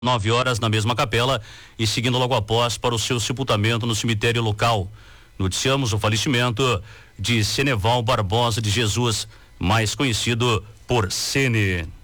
9 horas na mesma capela e seguindo logo após para o seu sepultamento no cemitério local. Noticiamos o falecimento de Ceneval Barbosa de Jesus, mais conhecido por Cene.